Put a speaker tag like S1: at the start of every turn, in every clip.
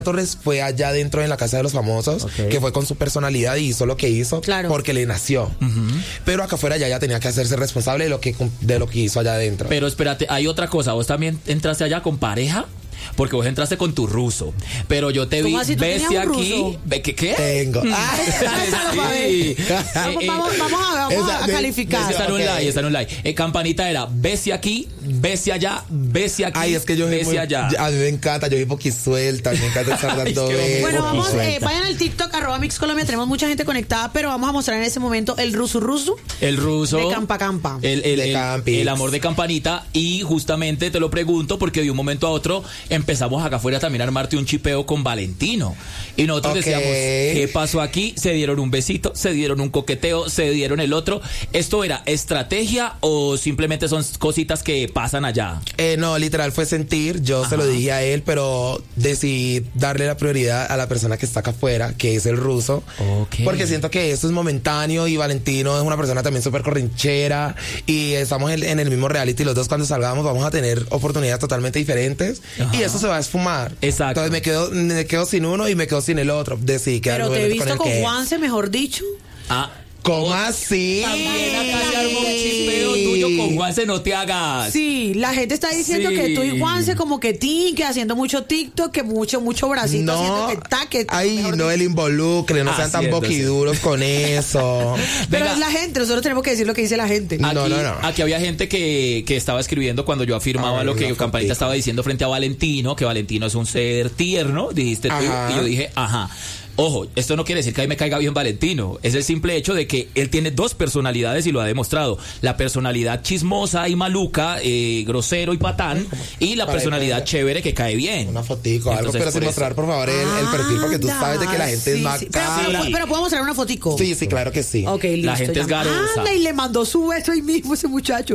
S1: Torres fue allá dentro en la casa de los famosos, que fue con su personalidad y hizo lo que hizo porque le nació. Pero acá afuera ya tenía que hacerse responsable de lo que hizo allá adentro.
S2: Pero espérate, hay otra cosa, vos también entraste allá con pareja. Porque vos entraste con tu ruso. Pero yo te vi, veste aquí. ¿Qué?
S1: Tengo.
S2: Sí.
S3: Vamos a calificar.
S2: Está en un live. Campanita era, veste aquí, veste allá, veste aquí.
S1: Ay, es que yo
S2: veste allá.
S1: A mí me encanta, yo vi suelta, me encanta estar dando besos.
S3: Bueno, vamos, vayan al TikTok, @MixColombia, tenemos mucha gente conectada, pero vamos a mostrar en ese momento el ruso.
S2: El ruso.
S3: De Campa.
S2: El amor de Campanita. Y justamente te lo pregunto porque de un momento a otro empezamos acá afuera también a armarte un chipeo con Valentino. Y nosotros decíamos, ¿qué pasó aquí? Se dieron un besito, se dieron un coqueteo, se dieron el otro. ¿Esto era estrategia o simplemente son cositas que pasan allá?
S1: No, literal fue sentir. Yo se lo dije a él, pero decidí darle la prioridad a la persona que está acá afuera, que es el ruso. Porque siento que esto es momentáneo y Valentino es una persona también súper corrinchera y estamos en el mismo reality. Los dos cuando salgamos vamos a tener oportunidades totalmente diferentes. Y eso se va a esfumar.
S2: Exacto.
S1: Entonces me quedo sin uno y me quedo sin el otro.
S3: Pero te he visto con Juanse, mejor dicho.
S1: ¿Cómo así?
S2: También acá se armó un chispeo tuyo con Juanse, no te hagas.
S3: Sí, la gente está diciendo que tú y Juanse como que haciendo mucho TikTok, que mucho bracito haciendo que
S1: Ay, no el involucre, no sean tan boquiduros con eso.
S3: Pero es la gente, nosotros tenemos que decir lo que dice la gente.
S2: Aquí había gente que estaba escribiendo cuando yo afirmaba lo que Campanita estaba diciendo frente a Valentino, que Valentino es un ser tierno, dijiste tú, y yo dije, Ojo, esto no quiere decir que a mí me caiga bien Valentino. Es el simple hecho de que él tiene dos personalidades y lo ha demostrado. La personalidad chismosa y maluca, grosero y patán, y la personalidad chévere que cae bien.
S1: Una fotico, algo, pero sin mostrar, por favor, el perfil, porque tú sabes de que la gente es macabra.
S3: Pero puedo mostrar una fotico.
S1: Sí, claro que sí.
S3: Ok, listo.
S2: La gente es garosa.
S3: Y le mandó su beso ahí mismo ese muchacho,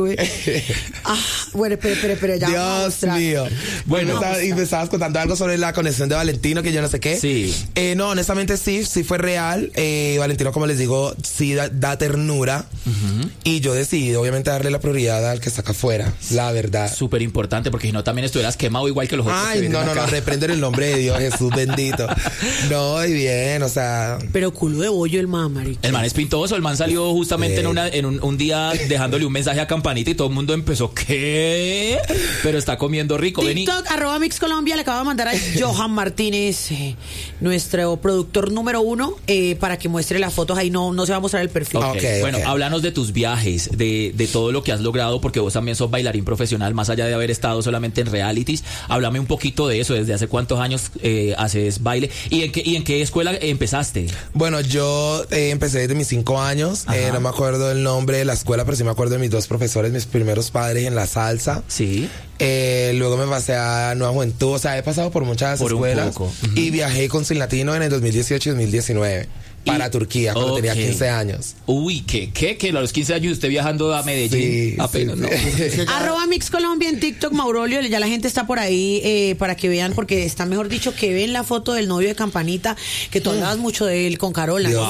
S3: bueno, espera, ya.
S1: Dios mío. Bueno, y me estabas contando algo sobre la conexión de Valentino, que yo no sé qué.
S2: Sí.
S1: No, honestamente sí fue real. Valentino, como les digo, sí da ternura. Y yo decidí, obviamente, darle la prioridad al que está acá afuera. La verdad.
S2: Súper importante, porque si no también estuvieras quemado igual que los otros.
S1: Ay, no, reprendo en el nombre de Dios, Jesús bendito. No, y bien, o sea.
S3: Pero culo de bollo el man, marica.
S2: El man es pintoso, el man salió justamente en un día dejándole un mensaje a Campanita y todo el mundo empezó, ¿qué? Pero está comiendo rico.
S3: TikTok, @MixColombia, le acabo de mandar a Johan Martínez, nuestro productor número 1, para que muestre las fotos. Ahí no se va a mostrar el perfil.
S2: Bueno, háblanos de tus viajes, de todo lo que has logrado, porque vos también sos bailarín profesional, más allá de haber estado solamente en realities. Háblame un poquito de eso, desde hace cuántos años haces baile y en qué escuela empezaste.
S1: Bueno, yo empecé desde mis 5 años. No me acuerdo el nombre de la escuela, pero sí me acuerdo de mis 2 profesores, mis primeros padres en la salsa.
S2: Sí.
S1: Luego me pasé a Nueva Juventud, o sea, he pasado por muchas escuelas y viajé con Sin Latino en el 2018 y 2019 para Turquía cuando tenía 15 años.
S2: Uy, ¿qué? A los 15 años usted viajando a Medellín.
S1: Sí,
S2: apenas, ¿no?
S3: @MixColombia en TikTok, Maurolio, ya la gente está por ahí para que vean, porque está, mejor dicho, que ven la foto del novio de Campanita, que tú hablabas mucho de él con Carola.
S1: Dios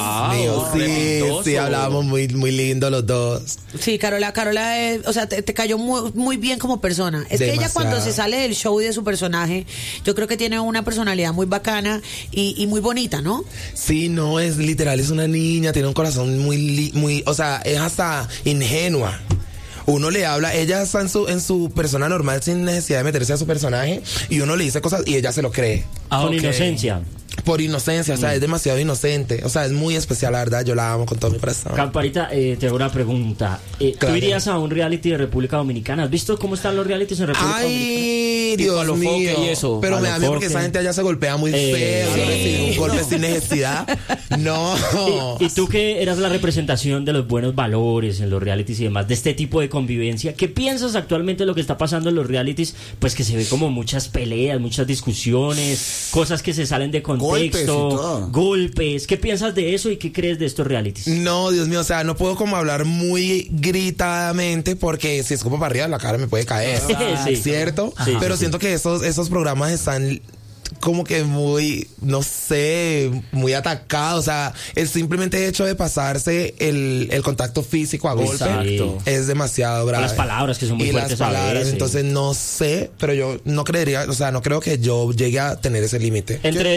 S1: mío, sí, hablábamos muy, muy lindo los dos.
S3: Sí, Carola, o sea, te cayó muy, muy bien como persona. Es que ella, cuando se sale del show y de su personaje, yo creo que tiene una personalidad muy bacana y muy bonita, ¿no?
S1: Sí, no, es literal, es una niña, tiene un corazón muy, o sea, es hasta ingenua. Uno le habla, ella está en su persona normal sin necesidad de meterse a su personaje, y uno le dice cosas y ella se lo cree.
S4: Con inocencia.
S1: Por inocencia, o sea, es demasiado inocente. O sea, es muy especial, la verdad. Yo la amo con todo mi corazón.
S4: Campanita, te hago una pregunta. ¿Tú irías a un reality de República Dominicana? ¿Has visto cómo están los realities en República Dominicana?
S1: Ay, Dios mío.
S2: Y eso.
S1: Pero me da miedo porque esa gente allá se golpea muy feo. Un golpe sin necesidad. No.
S4: Y tú, que eras la representación de los buenos valores en los realities y demás, de este tipo de convivencia, ¿qué piensas actualmente de lo que está pasando en los realities? Pues que se ve como muchas peleas, muchas discusiones, cosas que se salen de contexto, golpes. ¿Qué piensas de eso y qué crees de estos realities?
S1: No, Dios mío, o sea, no puedo como hablar muy gritadamente porque si es como para arriba la cara me puede caer, ¿cierto? Sí, pero siento que esos programas están como que muy, no sé, muy atacado. O sea, el simplemente hecho de pasarse el contacto físico a golpe es demasiado grave.
S4: Las palabras que son muy fuertes.
S1: Y las palabras, entonces no sé, pero yo no creería, o sea, no creo que yo llegue a tener ese límite.